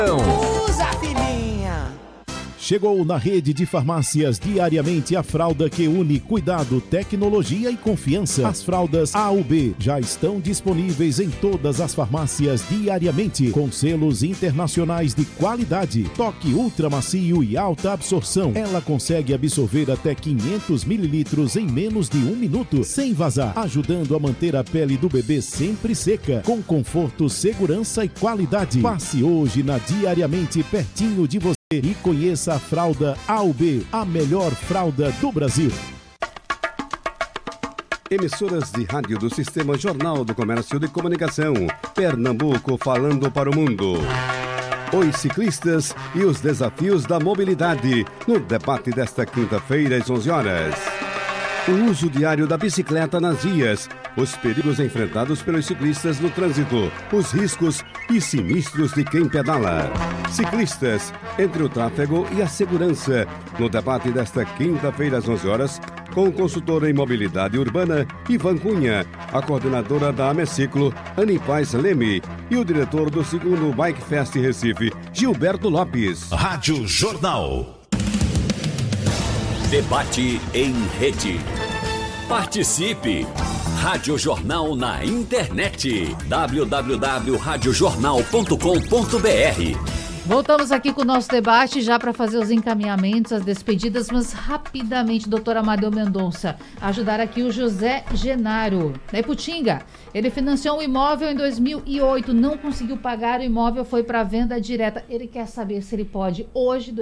Usa, filhinha! Chegou na rede de farmácias diariamente a fralda que une cuidado, tecnologia e confiança. As fraldas A/B já estão disponíveis em todas as farmácias diariamente, com selos internacionais de qualidade, toque ultra macio e alta absorção. Ela consegue absorver até 500 mililitros em menos de 1 minuto, sem vazar, ajudando a manter a pele do bebê sempre seca, com conforto, segurança e qualidade. Passe hoje na Diariamente pertinho de você e conheça a fralda A/B, a melhor fralda do Brasil. Emissoras de rádio do Sistema Jornal do Comércio de Comunicação. Pernambuco falando para o mundo. Os ciclistas e os desafios da mobilidade, no debate desta quinta-feira às 11 horas. O uso diário da bicicleta nas vias, os perigos enfrentados pelos ciclistas no trânsito, os riscos e sinistros de quem pedala. Ciclistas, entre o tráfego e a segurança, no debate desta quinta-feira às 11 horas, com o consultor em mobilidade urbana, Ivan Cunha, a coordenadora da Ameciclo, Ani Paz Leme, e o diretor do segundo Bike Fest Recife, Gilberto Lopes. Rádio Jornal. Debate em rede. Participe! Rádio Jornal na internet. www.radiojornal.com.br. Voltamos aqui com o nosso debate já para fazer os encaminhamentos, as despedidas, mas rapidamente, doutor Amadeu Mendonça, ajudar aqui o José Genaro, da Iputinga. Ele financiou um imóvel em 2008, não conseguiu pagar, o imóvel foi para venda direta. Ele quer saber se ele pode, hoje,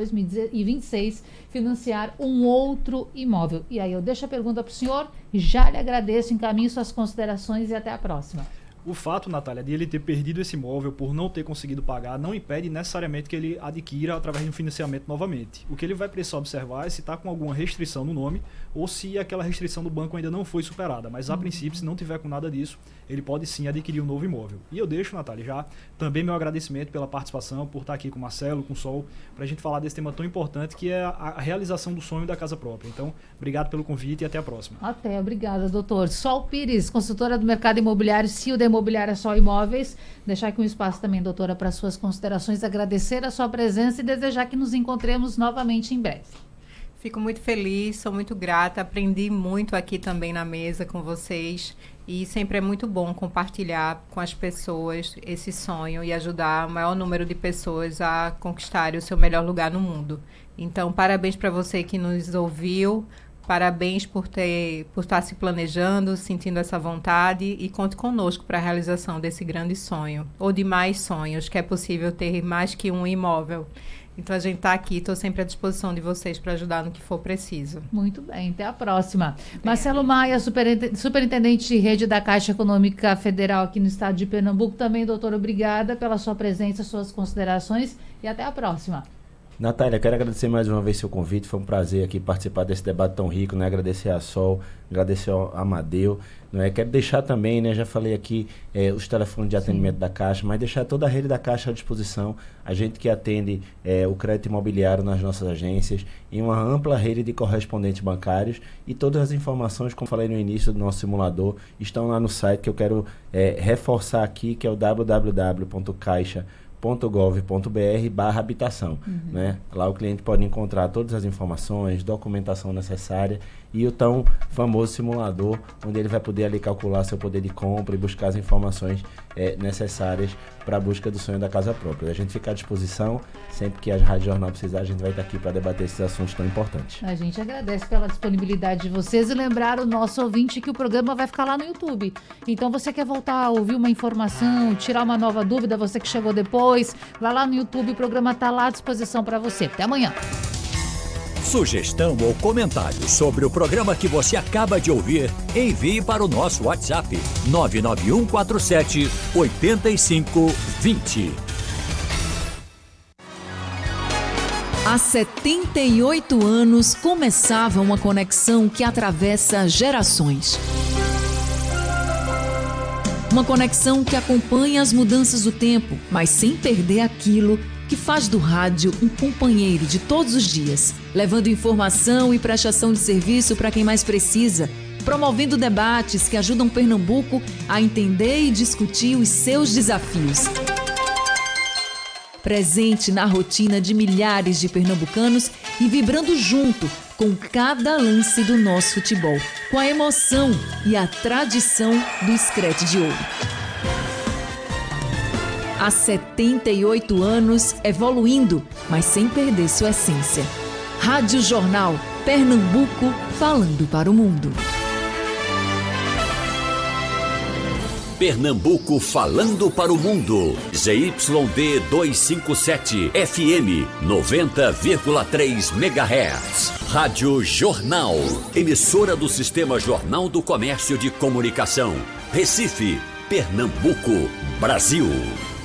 2026, financiar um outro imóvel. E aí eu deixo a pergunta para o senhor, já lhe agradeço, encaminho suas considerações e até a próxima. O fato, Natália, de ele ter perdido esse imóvel por não ter conseguido pagar não impede necessariamente que ele adquira através de um financiamento novamente. O que ele vai precisar observar é se está com alguma restrição no nome ou se aquela restrição do banco ainda não foi superada. Mas, a princípio, se não tiver com nada disso, ele pode sim adquirir um novo imóvel. E eu deixo, Natália, já também meu agradecimento pela participação, por estar aqui com o Marcelo, com o Sol, para a gente falar desse tema tão importante que é a realização do sonho da casa própria. Então, obrigado pelo convite e até a próxima. Até, obrigada, doutor. Sol Pires, consultora do mercado imobiliário, CEO da Imobiliária Sol Imóveis. Deixar aqui um espaço também, doutora, para suas considerações, agradecer a sua presença e desejar que nos encontremos novamente em breve. Fico muito feliz, sou muito grata, aprendi muito aqui também na mesa com vocês e sempre é muito bom compartilhar com as pessoas esse sonho e ajudar o maior número de pessoas a conquistarem o seu melhor lugar no mundo. Então, parabéns para você que nos ouviu, parabéns por estar se planejando, sentindo essa vontade e conte conosco para a realização desse grande sonho, ou de mais sonhos, que é possível ter mais que um imóvel. Então, a gente está aqui, estou sempre à disposição de vocês para ajudar no que for preciso. Muito bem, até a próxima. Marcelo Maia, superintendente de rede da Caixa Econômica Federal aqui no estado de Pernambuco. Também, doutor, obrigada pela sua presença, suas considerações e até a próxima. Natália, quero agradecer mais uma vez seu convite, foi um prazer aqui participar desse debate tão rico, né? Agradecer a Sol, agradecer ao Amadeu, né? Quero deixar também, né? Já falei aqui os telefones de atendimento da Caixa, mas deixar toda a rede da Caixa à disposição, a gente que atende o crédito imobiliário nas nossas agências, em uma ampla rede de correspondentes bancários e todas as informações, como falei no início do nosso simulador, estão lá no site que eu quero reforçar aqui, que é o www.caixa.gov.br/habitação, né? Lá o cliente pode encontrar todas as informações, documentação necessária e o tão famoso simulador, onde ele vai poder ali calcular seu poder de compra e buscar as informações necessárias para a busca do sonho da casa própria. A gente fica à disposição, sempre que a Rádio Jornal precisar, a gente vai estar aqui para debater esses assuntos tão importantes. A gente agradece pela disponibilidade de vocês e lembrar o nosso ouvinte que o programa vai ficar lá no YouTube. Então, você quer voltar a ouvir uma informação, tirar uma nova dúvida, você que chegou depois, vai lá no YouTube, o programa está lá à disposição para você. Até amanhã. Sugestão ou comentário sobre o programa que você acaba de ouvir, envie para o nosso WhatsApp 99147-8520. Há 78 anos começava uma conexão que atravessa gerações. Uma conexão que acompanha as mudanças do tempo, mas sem perder aquilo que faz do rádio um companheiro de todos os dias, levando informação e prestação de serviço para quem mais precisa, promovendo debates que ajudam Pernambuco a entender e discutir os seus desafios. presente na rotina de milhares de pernambucanos e vibrando junto com cada lance do nosso futebol, com a emoção e a tradição do Screte de Ouro. Há 78 anos, evoluindo, mas sem perder sua essência. Rádio Jornal, Pernambuco, falando para o mundo. Pernambuco falando para o mundo. ZYD 257 FM 90,3 MHz. Rádio Jornal. Emissora do Sistema Jornal do Comércio de Comunicação. Recife, Pernambuco, Brasil.